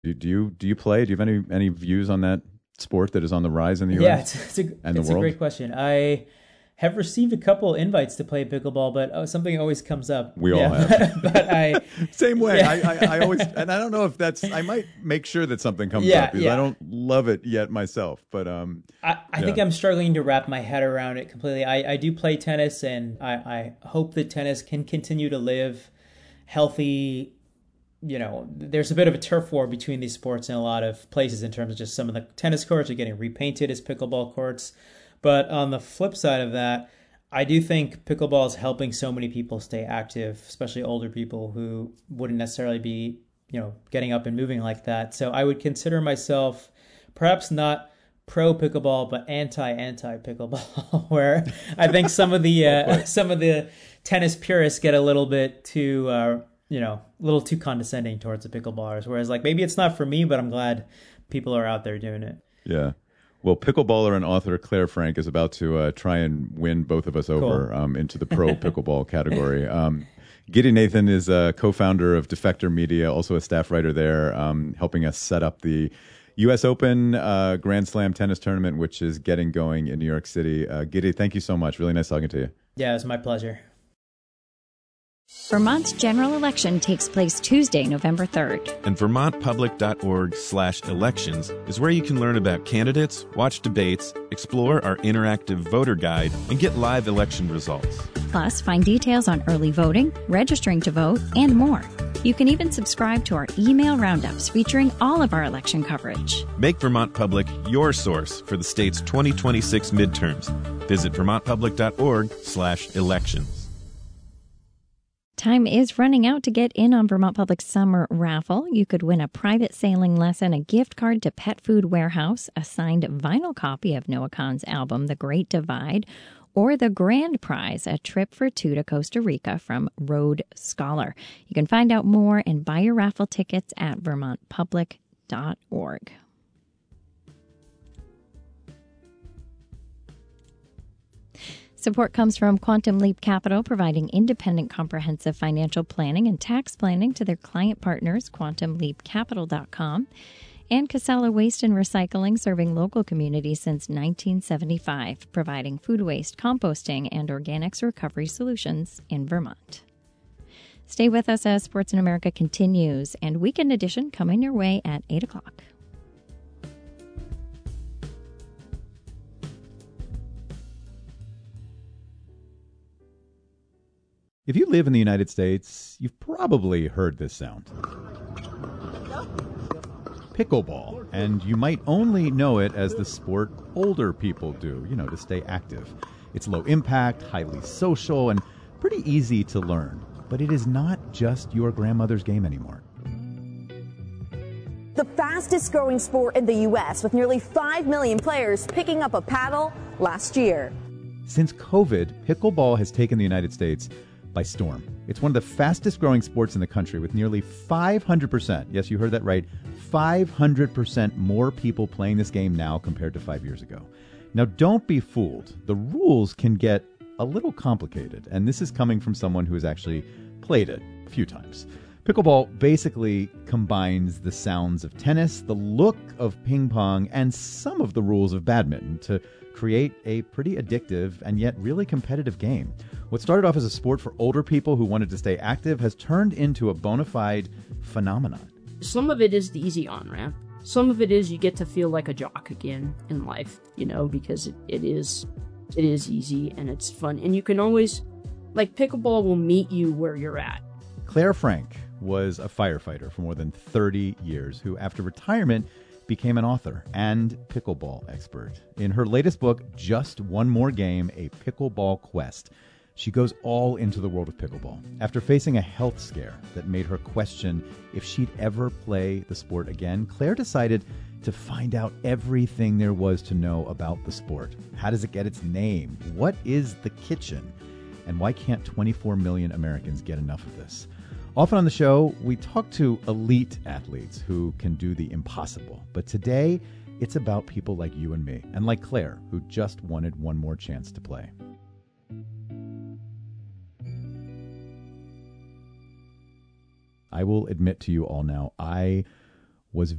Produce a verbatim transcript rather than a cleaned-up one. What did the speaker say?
Do, do you do you play? Do you have any any views on that sport that is on the rise in the Yeah, U S it's, it's a and the it's a world? great question. I have received a couple invites to play pickleball, but oh, something always comes up. We all Yeah, have. but, but I Same way. I, yeah. I I always and I don't know if that's I might make sure that something comes Yeah, up because I yeah. don't love it yet myself. But um, I, I yeah. think I'm struggling to wrap my head around it completely. I, I do play tennis, and I, I hope that tennis can continue to live healthy. You know, there's a bit of a turf war between these sports in a lot of places in terms of just some of the tennis courts are getting repainted as pickleball courts. But on the flip side of that, I do think pickleball is helping so many people stay active, especially older people who wouldn't necessarily be, you know, getting up and moving like that. So I would consider myself perhaps not pro pickleball, but anti anti pickleball, where I think some of the uh, some of the tennis purists get a little bit too, uh, you know, a little too condescending towards the pickleballers. Whereas, like, maybe it's not for me, but I'm glad people are out there doing it. Yeah. Well, pickleballer and author Claire Frank is about to uh, try and win both of us over Cool. um, into the pro pickleball category. Um, Giddy Nathan is a co-founder of Defector Media, also a staff writer there, um, helping us set up the U S Open uh, Grand Slam tennis tournament, which is getting going in New York City. Uh, Giddy, thank you so much. Really nice talking to you. Yeah, it was my pleasure. Vermont's general election takes place Tuesday, November third. And vermontpublic.org slash elections is where you can learn about candidates, watch debates, explore our interactive voter guide, and get live election results. Plus, find details on early voting, registering to vote, and more. You can even subscribe to our email roundups featuring all of our election coverage. Make Vermont Public your source for the state's twenty twenty-six midterms. Visit vermontpublic.org slash elections. Time is running out to get in on Vermont Public's summer raffle. You could win a private sailing lesson, a gift card to Pet Food Warehouse, a signed vinyl copy of Noah Kahan's album, The Great Divide, or the grand prize, a trip for two to Costa Rica from Road Scholar. You can find out more and buy your raffle tickets at vermont public dot org. Support comes from Quantum Leap Capital, providing independent comprehensive financial planning and tax planning to their client partners, quantum leap capital dot com. And Casella Waste and Recycling, serving local communities since nineteen seventy-five, providing food waste, composting, and organics recovery solutions in Vermont. Stay with us as Sports in America continues, and Weekend Edition coming your way at eight o'clock. If you live in the United States, you've probably heard this sound. Pickleball, and you might only know it as the sport older people do, you know, to stay active. It's low impact, highly social, and pretty easy to learn. But it is not just your grandmother's game anymore. The fastest growing sport in the U S, with nearly five million players picking up a paddle last year. Since COVID, pickleball has taken the United States by storm. It's one of the fastest growing sports in the country, with nearly five hundred percent, yes, you heard that right, five hundred percent more people playing this game now compared to five years ago. Now, don't be fooled. The rules can get a little complicated, and this is coming from someone who has actually played it a few times. Pickleball basically combines the sounds of tennis, the look of ping pong, and some of the rules of badminton to create a pretty addictive and yet really competitive game. What started off as a sport for older people who wanted to stay active has turned into a bona fide phenomenon. Some of it is the easy on-ramp. Some of it is you get to feel like a jock again in life, you know, because it, it is it is easy and it's fun. And you can always, like, pickleball will meet you where you're at. Claire Frank was a firefighter for more than thirty years who, after retirement, became an author and pickleball expert. In her latest book, Just One More Game, A Pickleball Quest, she goes all into the world of pickleball. After facing a health scare that made her question if she'd ever play the sport again, Claire decided to find out everything there was to know about the sport. How does it get its name? What is the kitchen? And why can't twenty-four million Americans get enough of this? Often on the show, we talk to elite athletes who can do the impossible. But today, it's about people like you and me, and like Claire, who just wanted one more chance to play. I will admit to you all now, I was